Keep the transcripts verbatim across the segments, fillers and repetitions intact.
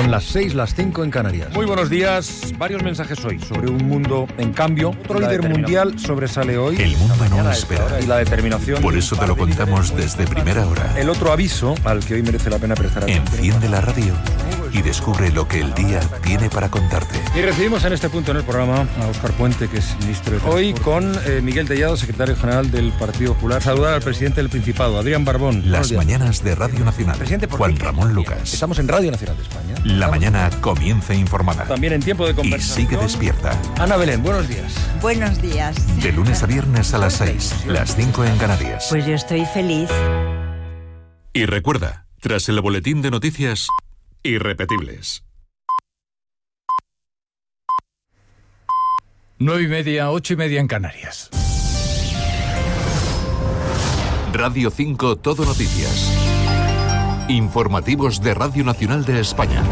Son las seis, las cinco en Canarias. Muy buenos días. Varios mensajes hoy sobre un mundo en cambio. Otro líder mundial sobresale hoy. El mundo no espera. Y la determinación. Por eso te lo contamos desde primera hora. El otro aviso al que hoy merece la pena prestar atención. Enciende la radio y descubre lo que el día tiene para contarte. Y recibimos en este punto en el programa a Óscar Puente, que es ministro de Transporte. Hoy con eh, Miguel Tellado, secretario general del Partido Popular. Saludar al presidente del Principado, Adrián Barbón. Las mañanas de Radio Nacional. Presidente, Juan Ramón Lucas. Estamos en Radio Nacional de España. La mañana comienza informada. También en tiempo de conversación. Y sigue despierta. Ana Belén, buenos días. Buenos días. De lunes a viernes a las seis, las cinco en Canarias. Pues yo estoy feliz. Y recuerda, tras el boletín de noticias, irrepetibles. Nueve y media, ocho y media en Canarias. Radio cinco Todo Noticias. Informativos de Radio Nacional de España.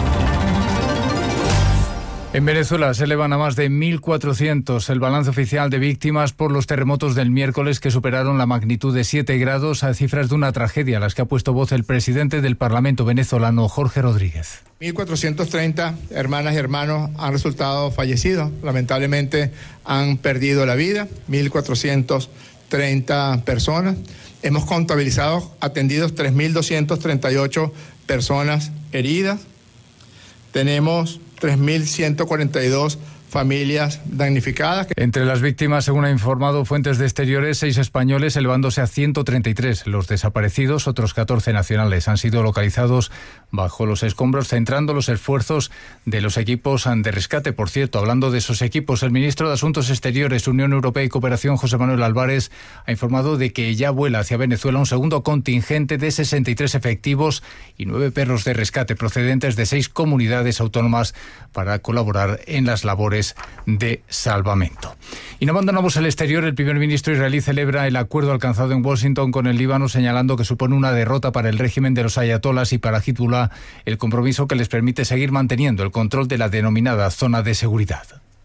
En Venezuela se elevan a más de mil cuatrocientos el balance oficial de víctimas por los terremotos del miércoles, que superaron la magnitud de siete grados, a cifras de una tragedia a las que ha puesto voz el presidente del Parlamento venezolano, Jorge Rodríguez. mil cuatrocientos treinta hermanas y hermanos han resultado fallecidos. Lamentablemente han perdido la vida, mil cuatrocientos treinta personas. Hemos contabilizado atendidos tres mil doscientas treinta y ocho personas heridas. Tenemos tres mil ciento cuarenta y dos familias damnificadas. Entre las víctimas, según ha informado fuentes de exteriores, seis españoles, elevándose a ciento treinta y tres. Los desaparecidos, otros catorce nacionales, han sido localizados bajo los escombros, centrando los esfuerzos de los equipos de rescate. Por cierto, hablando de esos equipos, el ministro de Asuntos Exteriores, Unión Europea y Cooperación, José Manuel Álvarez, ha informado de que ya vuela hacia Venezuela un segundo contingente de sesenta y tres efectivos y nueve perros de rescate procedentes de seis comunidades autónomas para colaborar en las labores de salvamento. Y no abandonamos el exterior. El primer ministro israelí celebra el acuerdo alcanzado en Washington con el Líbano, señalando que supone una derrota para el régimen de los ayatolás y para Hezbollah el compromiso que les permite seguir manteniendo el control de la denominada zona de seguridad.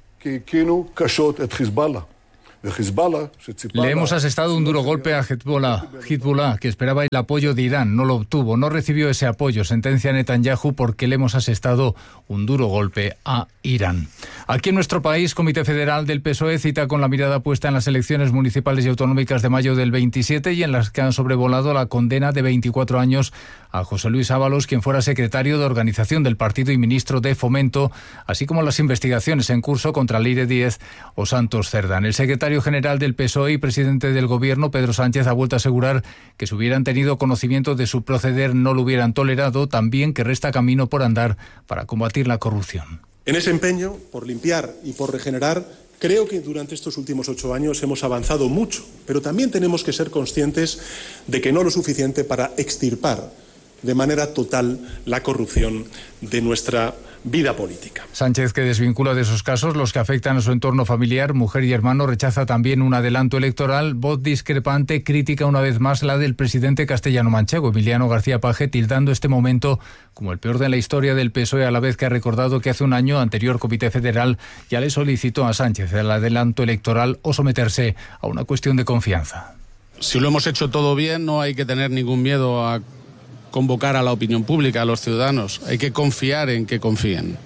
Le hemos asestado un duro golpe a Hezbollah, Hezbollah, que esperaba el apoyo de Irán, no lo obtuvo, no recibió ese apoyo, sentencia Netanyahu, porque le hemos asestado un duro golpe a Irán. Aquí en nuestro país, Comité Federal del P S O E cita con la mirada puesta en las elecciones municipales y autonómicas de mayo del veintisiete, y en las que han sobrevolado la condena de veinticuatro años a José Luis Ábalos, quien fuera secretario de organización del partido y ministro de Fomento, así como las investigaciones en curso contra Leire Díez o Santos Cerdán. El secretario general del P S O E y presidente del Gobierno, Pedro Sánchez, ha vuelto a asegurar que si hubieran tenido conocimiento de su proceder no lo hubieran tolerado, también que resta camino por andar para combatir la corrupción. En ese empeño por limpiar y por regenerar, creo que durante estos últimos ocho años hemos avanzado mucho, pero también tenemos que ser conscientes de que no lo suficiente para extirpar de manera total la corrupción de nuestra vida política. Sánchez, que desvincula de esos casos los que afectan a su entorno familiar, mujer y hermano, rechaza también un adelanto electoral. Voz discrepante critica una vez más la del presidente castellano-manchego, Emiliano García Paje, tildando este momento como el peor de la historia del P S O E, a la vez que ha recordado que hace un año, anterior Comité Federal, ya le solicitó a Sánchez el adelanto electoral o someterse a una cuestión de confianza. Si lo hemos hecho todo bien, no hay que tener ningún miedo a convocar a la opinión pública, a los ciudadanos. Hay que confiar en que confíen.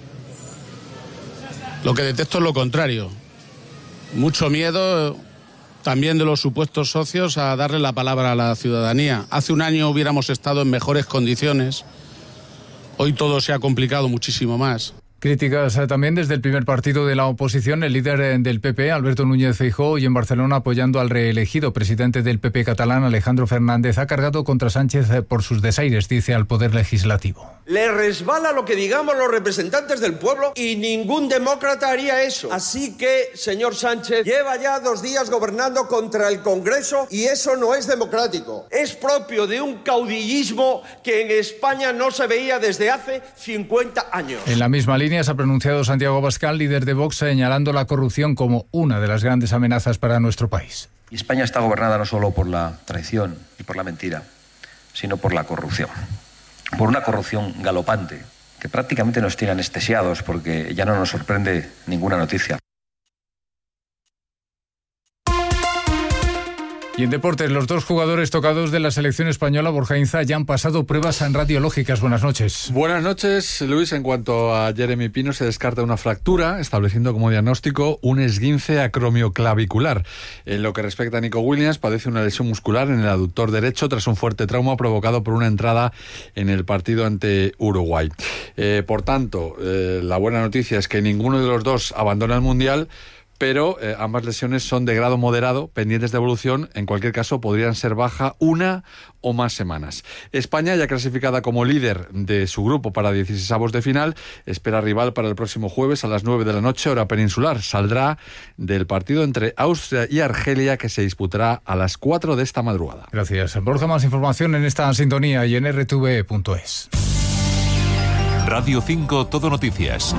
Lo que detecto es lo contrario. Mucho miedo también de los supuestos socios a darle la palabra a la ciudadanía. Hace un año hubiéramos estado en mejores condiciones. Hoy todo se ha complicado muchísimo más. Críticas también desde el primer partido de la oposición, el líder del P P, Alberto Núñez Feijóo, y en Barcelona apoyando al reelegido presidente del P P catalán, Alejandro Fernández, ha cargado contra Sánchez por sus desaires, dice, al Poder Legislativo. Le resbala lo que digamos los representantes del pueblo y ningún demócrata haría eso. Así que, señor Sánchez, lleva ya dos días gobernando contra el Congreso y eso no es democrático. Es propio de un caudillismo que en España no se veía desde hace cincuenta años. En la misma línea se ha pronunciado Santiago Abascal, líder de Vox, señalando la corrupción como una de las grandes amenazas para nuestro país. Y España está gobernada no solo por la traición y por la mentira, sino por la corrupción. Por una corrupción galopante, que prácticamente nos tiene anestesiados porque ya no nos sorprende ninguna noticia. Y en deportes, los dos jugadores tocados de la selección española, Borja Inza, ya han pasado pruebas radiológicas. Buenas noches. Buenas noches, Luis. En cuanto a Jeremy Pino, se descarta una fractura, estableciendo como diagnóstico un esguince acromioclavicular. En lo que respecta a Nico Williams, padece una lesión muscular en el aductor derecho tras un fuerte trauma provocado por una entrada en el partido ante Uruguay. Eh, por tanto, eh, la buena noticia es que ninguno de los dos abandona el Mundial, pero eh, ambas lesiones son de grado moderado, pendientes de evolución. En cualquier caso, podrían ser baja una o más semanas. España, ya clasificada como líder de su grupo para dieciseisavos de final, espera rival para el próximo jueves a las nueve de la noche, hora peninsular. Saldrá del partido entre Austria y Argelia, que se disputará a las cuatro de esta madrugada. Gracias. Borja, más información en esta sintonía y en erre te ve punto es. Radio cinco, Todo Noticias.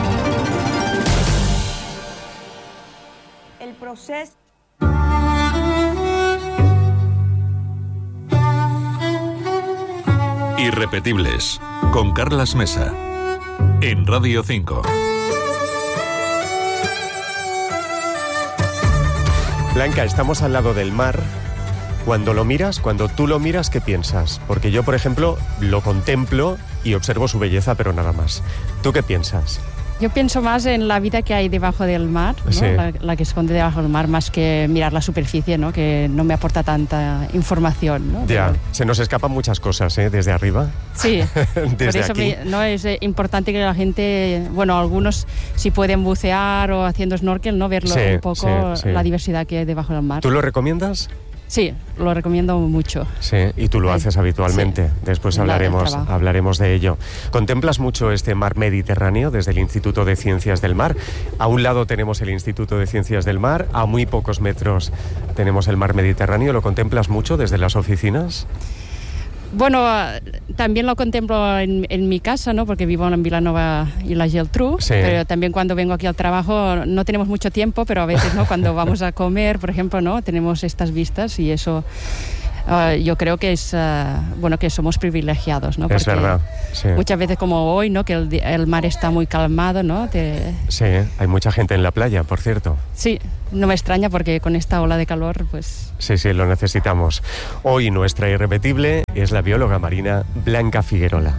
El proceso. Irrepetibles, con Carlas Mesa, en Radio cinco. Blanca, estamos al lado del mar. Cuando lo miras, cuando tú lo miras, ¿qué piensas? Porque yo, por ejemplo, lo contemplo y observo su belleza, pero nada más. ¿Tú qué piensas? Yo pienso más en la vida que hay debajo del mar, ¿no? Sí. la, la que esconde debajo del mar, más que mirar la superficie, ¿no? Que no me aporta tanta información, ¿no? Ya, Pero, se nos escapan muchas cosas, ¿eh? Desde arriba. sí, Desde por eso aquí. me, no es eh, importante que la gente, bueno, algunos si pueden bucear o haciendo snorkel, ¿no? Verlo Sí, un poco, sí, sí. la diversidad que hay debajo del mar. ¿Tú lo recomiendas? Sí, lo recomiendo mucho. Sí, y tú lo haces habitualmente. Sí. Después En la- hablaremos, trabajo. hablaremos de ello. ¿Contemplas mucho este mar Mediterráneo desde el Instituto de Ciencias del Mar? A un lado tenemos el Instituto de Ciencias del Mar, a muy pocos metros tenemos el mar Mediterráneo. ¿Lo contemplas mucho desde las oficinas? Bueno, también lo contemplo en, en mi casa, ¿no? Porque vivo en Vilanova y la Geltrú, Sí. pero también cuando vengo aquí al trabajo no tenemos mucho tiempo, pero a veces, ¿no? Cuando vamos a comer, por ejemplo, ¿no? Tenemos estas vistas y eso uh, yo creo que es, uh, bueno, que somos privilegiados, ¿no? Es Porque verdad, sí. muchas veces como hoy, ¿no? Que el, el mar está muy calmado, ¿no? Te- Sí, hay mucha gente en la playa, por cierto. sí, no me extraña porque con esta ola de calor, pues... Sí, sí, lo necesitamos. Hoy nuestra irrepetible es la bióloga marina Blanca Figuerola.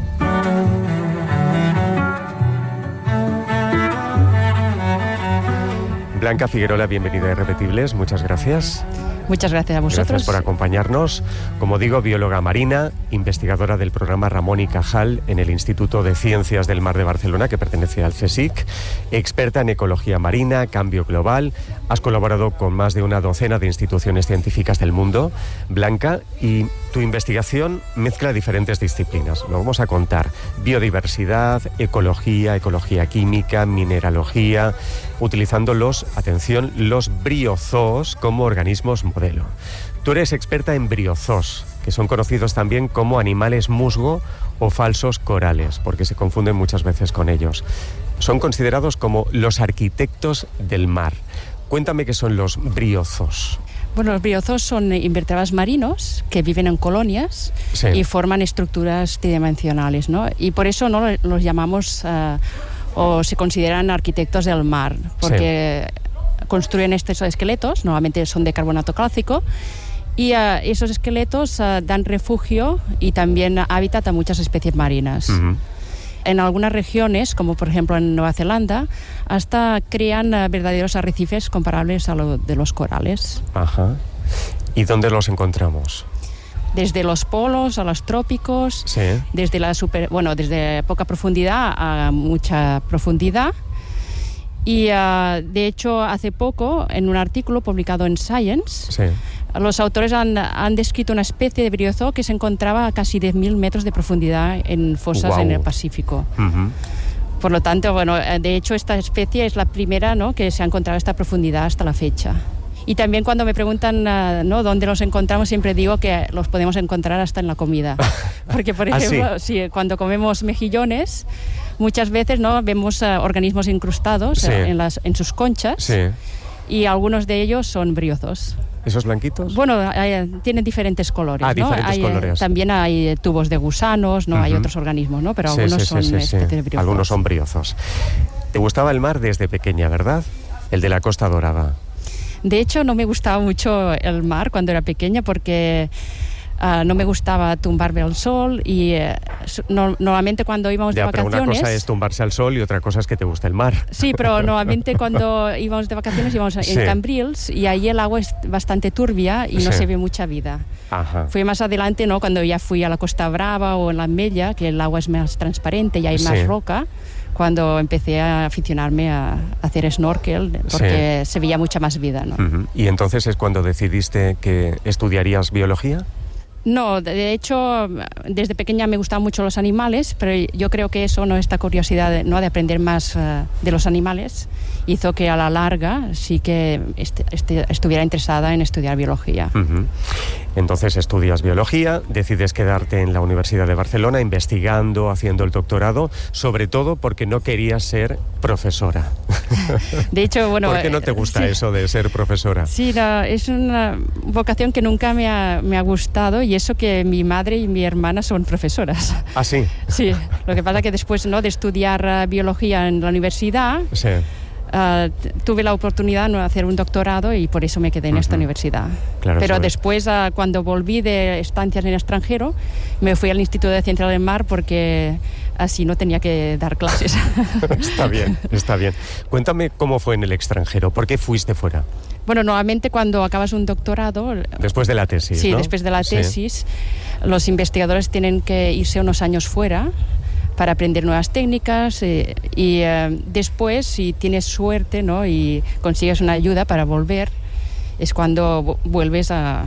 Blanca Figuerola, bienvenida a Irrepetibles, muchas gracias. Muchas gracias a vosotros. Gracias por acompañarnos. Como digo, bióloga marina, investigadora del programa Ramón y Cajal en el Instituto de Ciencias del Mar de Barcelona, que pertenece al CSIC, experta en ecología marina, cambio global. Has colaborado con más de una docena de instituciones científicas del mundo, Blanca, y tu investigación mezcla diferentes disciplinas. Lo vamos a contar: biodiversidad, ecología, ecología química, mineralogía, utilizando los, atención, los briozoos como organismos modelo. Tú eres experta en briozoos, que son conocidos también como animales musgo o falsos corales, porque se confunden muchas veces con ellos. Son considerados como los arquitectos del mar. Cuéntame qué son los briozoos. Bueno, los briozoos son invertebrados marinos que viven en colonias Sí. y forman estructuras tridimensionales, ¿no? Y por eso no los llamamos uh, o se consideran arquitectos del mar, porque sí. construyen estos esqueletos, normalmente son de carbonato cálcico, y uh, esos esqueletos uh, dan refugio y también hábitat a muchas especies marinas. Uh-huh. En algunas regiones, como por ejemplo en Nueva Zelanda, hasta crean uh, verdaderos arrecifes comparables a los de los corales. Ajá. ¿Y dónde los encontramos? Desde los polos a los trópicos, sí. desde la super, bueno, desde poca profundidad a mucha profundidad. Y uh, de hecho, hace poco, en un artículo publicado en Science, sí. los autores han, han descrito una especie de briozoo que se encontraba a casi diez mil metros de profundidad en fosas wow. en el Pacífico. Uh-huh. Por lo tanto, bueno, de hecho, esta especie es la primera, ¿no?, que se ha encontrado a esta profundidad hasta la fecha. Y también cuando me preguntan uh, ¿no?, dónde los encontramos, siempre digo que los podemos encontrar hasta en la comida. Porque, por ejemplo, ¿Ah, sí? Sí, cuando comemos mejillones, muchas veces, ¿no?, vemos uh, organismos incrustados sí. uh, en, las, en sus conchas, sí. y algunos de ellos son briozoos. ¿Esos blanquitos? Bueno, hay, tienen diferentes colores, ah, ¿no? diferentes hay, colores. También hay tubos de gusanos, ¿no? Uh-huh. Hay otros organismos, ¿no? Pero sí, algunos sí, son sí, sí, especies sí. de briozoos. Algunos son briozoos. ¿Te gustaba el mar desde pequeña, verdad? El de la Costa Dorada. De hecho, no me gustaba mucho el mar cuando era pequeña porque uh, no me gustaba tumbarme al sol y uh, no, normalmente cuando íbamos ya, de vacaciones... Pero una cosa es tumbarse al sol y otra cosa es que te guste el mar. Sí, pero normalmente cuando íbamos de vacaciones íbamos sí. en Cambrils y ahí el agua es bastante turbia y no sí. se ve mucha vida. Ajá. Fue más adelante, ¿no? Cuando ya fui a la Costa Brava o en la Mella, que el agua es más transparente y hay sí. más roca, cuando empecé a aficionarme a hacer snorkel, porque sí. se veía mucha más vida, ¿no? Uh-huh. ¿Y entonces es cuando decidiste que estudiarías biología? No, de hecho, desde pequeña me gustaban mucho los animales, pero yo creo que eso, no, esta curiosidad de, ¿no? de aprender más uh, de los animales, hizo que a la larga sí que est- est- estuviera interesada en estudiar biología. Uh-huh. Entonces estudias biología, decides quedarte en la Universidad de Barcelona investigando, haciendo el doctorado, sobre todo porque no querías ser profesora. De hecho, bueno... ¿Por qué no te gusta sí. eso de ser profesora? Sí, no, es una vocación que nunca me ha, me ha gustado, y eso que mi madre y mi hermana son profesoras. ¿Ah, sí? Sí, lo que pasa que después, ¿no?, de estudiar uh, biología en la universidad... Sí. Uh, tuve la oportunidad de hacer un doctorado y por eso me quedé en uh-huh. esta universidad. Claro, pero sabes. después, uh, cuando volví de estancias en el extranjero, me fui al Instituto de Ciencias del Mar porque así no tenía que dar clases. Está bien, está bien. Cuéntame cómo fue en el extranjero, ¿por qué fuiste fuera? Bueno, normalmente cuando acabas un doctorado... Después de la tesis, Sí, ¿no? después de la tesis, sí. Los investigadores tienen que irse unos años fuera para aprender nuevas técnicas eh, y eh, después, si tienes suerte, ¿no?, y consigues una ayuda para volver, es cuando vuelves a...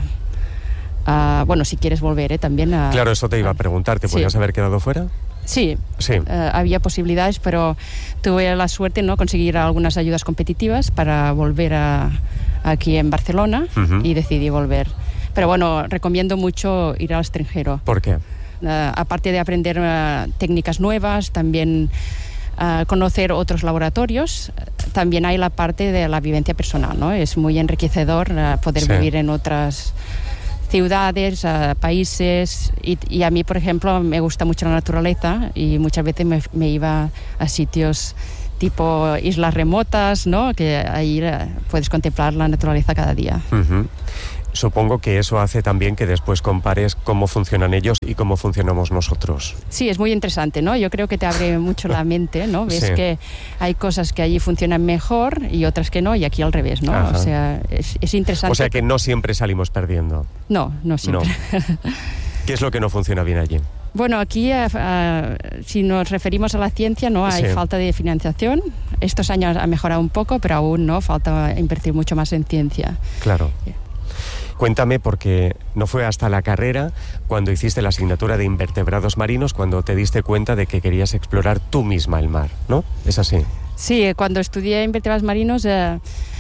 a bueno, si quieres volver, ¿eh? También a... Claro, eso te iba a preguntar, ¿te sí. podías haber quedado fuera? Sí, sí. Uh, había posibilidades, pero tuve la suerte, ¿no?, conseguir algunas ayudas competitivas para volver a, aquí en Barcelona uh-huh. y decidí volver. Pero bueno, recomiendo mucho ir al extranjero. ¿Por qué? Uh, aparte de aprender uh, técnicas nuevas, también uh, conocer otros laboratorios, también hay la parte de la vivencia personal, ¿no? Es muy enriquecedor uh, poder sí. vivir en otras ciudades, uh, países, y, y a mí, por ejemplo, me gusta mucho la naturaleza y muchas veces me, me iba a sitios tipo islas remotas, ¿no?, que ahí uh, puedes contemplar la naturaleza cada día. Uh-huh. Supongo que eso hace también que después compares cómo funcionan ellos y cómo funcionamos nosotros. Sí, es muy interesante, ¿no? Yo creo que te abre mucho la mente, ¿no? Ves sí. que hay cosas que allí funcionan mejor y otras que no, y aquí al revés, ¿no? Ajá. O sea, es, es interesante. O sea que no siempre salimos perdiendo. No, no siempre. No. ¿Qué es lo que no funciona bien allí? Bueno, aquí, uh, uh, si nos referimos a la ciencia, no hay sí. falta de financiación. Estos años ha mejorado un poco, pero aún no, falta invertir mucho más en ciencia. Claro. Cuéntame, porque no fue hasta la carrera, cuando hiciste la asignatura de invertebrados marinos, cuando te diste cuenta de que querías explorar tú misma el mar, ¿no? ¿Es así? Sí, cuando estudié invertebrados marinos eh,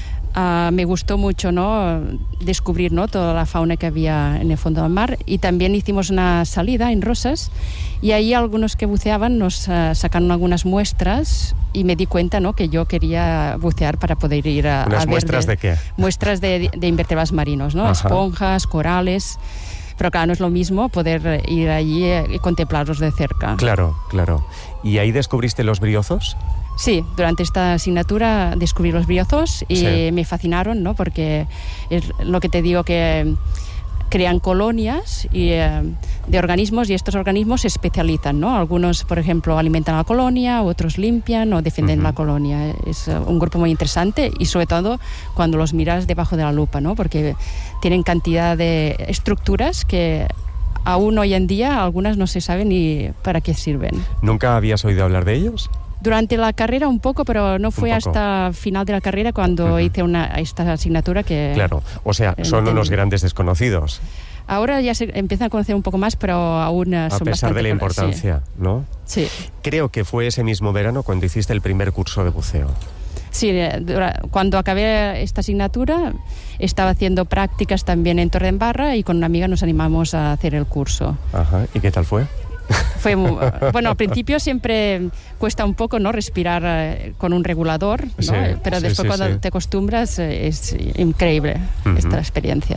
uh, me gustó mucho, ¿no?, descubrir, ¿no?, toda la fauna que había en el fondo del mar, y también hicimos una salida en Rosas y ahí algunos que buceaban nos uh, sacaron algunas muestras y me di cuenta, ¿no?, que yo quería bucear para poder ir a, ¿Unas a ver... muestras de, de qué? Muestras de, de invertebrados marinos, ¿no? Ajá. Esponjas, corales... Pero claro, no es lo mismo poder ir allí y contemplarlos de cerca. Claro, claro. ¿Y ahí descubriste los briozos? Sí, durante esta asignatura descubrí los briozos y sí. me fascinaron, ¿no?, porque es lo que te digo, que crean colonias y, eh, de organismos, y estos organismos se especializan, ¿no? Algunos, por ejemplo, alimentan a la colonia, otros limpian o defienden uh-huh. la colonia. Es uh, un grupo muy interesante, y sobre todo cuando los miras debajo de la lupa, ¿no?, porque tienen cantidad de estructuras que aún hoy en día algunas no se saben ni para qué sirven. ¿Nunca habías oído hablar de ellos? Durante la carrera un poco, pero no fue hasta final de la carrera cuando uh-huh. hice una, esta asignatura que... Claro, o sea, son unos grandes desconocidos. Ahora ya se empiezan a conocer un poco más, pero aún son bastante... A pesar de la importancia, sí. ¿no? Sí. Creo que fue ese mismo verano cuando hiciste el primer curso de buceo. Sí, cuando acabé esta asignatura estaba haciendo prácticas también en Torredembarra y con una amiga nos animamos a hacer el curso. Ajá, ¿y qué tal fue? Fue muy, bueno, al principio siempre cuesta un poco, ¿no?, respirar eh, con un regulador, ¿no? Sí, pero sí, después sí, cuando sí. te acostumbras eh, es increíble uh-huh. esta experiencia.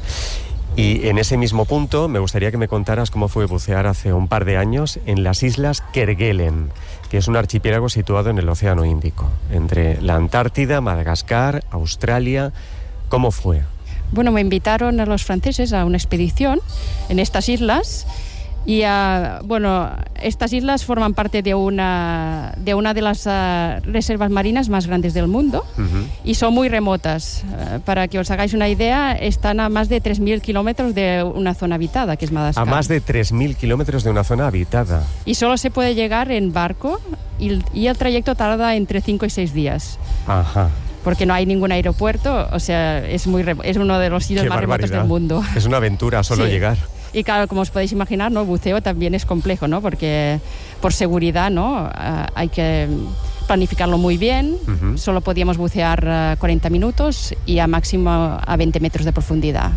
Y en ese mismo punto me gustaría que me contaras cómo fue bucear hace un par de años en las islas Kerguelen, que es un archipiélago situado en el Océano Índico, entre la Antártida, Madagascar, Australia. ¿Cómo fue? Bueno, me invitaron a los franceses a una expedición en estas islas. Y uh, bueno, estas islas forman parte de una de, una de las uh, reservas marinas más grandes del mundo. Uh-huh. Y son muy remotas. Uh, para que os hagáis una idea, están a más de tres mil kilómetros de una zona habitada, que es Madagascar. A más de tres mil kilómetros de una zona habitada. Y solo se puede llegar en barco y, y el trayecto tarda entre cinco y seis días. Ajá. Porque no hay ningún aeropuerto, o sea, es, muy re- es uno de los sitios más remotos del mundo. Es una aventura solo sí. llegar. Y claro, como os podéis imaginar, ¿no? El buceo también es complejo, ¿no? Porque por seguridad, ¿no? Uh, hay que planificarlo muy bien. Uh-huh. Solo podíamos bucear uh, cuarenta minutos y a máximo a veinte metros de profundidad.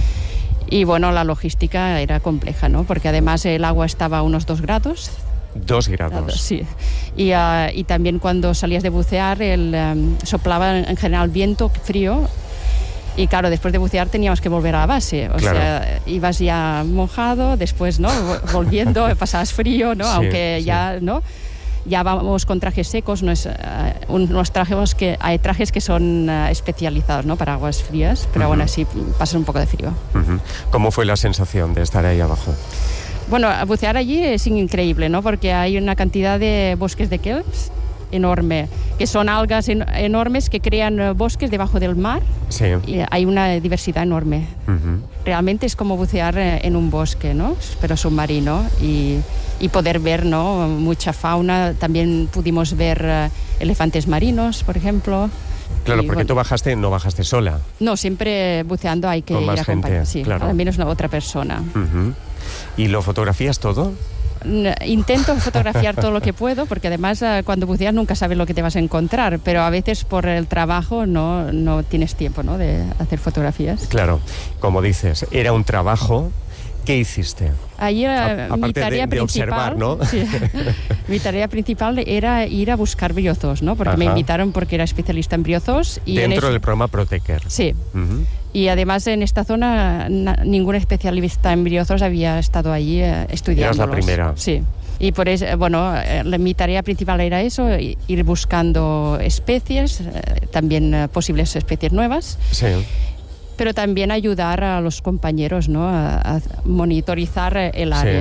Y bueno, la logística era compleja, ¿no? Porque además el agua estaba a unos dos grados. Dos grados. Sí. Y, uh, y también cuando salías de bucear, el, um, soplaba en general viento frío. Y claro, después de bucear teníamos que volver a la base. O claro. sea, ibas ya mojado, después, ¿no? Volviendo, pasabas frío, ¿no? Sí, Aunque sí. ya, ¿no? Ya vamos con trajes secos, no es, uh, unos trajes que, hay trajes que son uh, especializados, ¿no? Para aguas frías, pero uh-huh. aún así pasas un poco de frío. Uh-huh. ¿Cómo fue la sensación de estar ahí abajo? Bueno, bucear allí es increíble, ¿no? Porque hay una cantidad de bosques de kelps enorme, que son algas en, enormes que crean bosques debajo del mar. Sí. Y hay una diversidad enorme. Uh-huh. Realmente es como bucear en un bosque, ¿no? Pero submarino y, y poder ver, ¿no? Mucha fauna. También pudimos ver uh, elefantes marinos, por ejemplo. Claro, y, porque bueno, tú bajaste, no bajaste sola. No, siempre buceando hay que Con ir más acompañado. gente, Sí, claro. al menos una otra persona. Uh-huh. ¿Y lo fotografías todo? Intento fotografiar todo lo que puedo, porque además cuando buceas nunca sabes lo que te vas a encontrar, pero a veces por el trabajo no, no tienes tiempo, ¿no? de hacer fotografías. Claro, como dices, era un trabajo. ¿Qué hiciste? Ayer a, mi tarea de, de principal, observar, ¿no? Sí, mi tarea principal era ir a buscar briozoos, ¿no? Porque Ajá. me invitaron porque era especialista en briozoos. Y Dentro en es... del programa Proteker. Sí. Uh-huh. Y además en esta zona na, ningún especialista en briozoos había estado allí eh, estudiándolos. Eras la primera. Sí. Y por eso, bueno, eh, mi tarea principal era eso, ir buscando especies, eh, también eh, posibles especies nuevas. Sí. Pero también ayudar a los compañeros, ¿no? a, a monitorizar el área. Sí.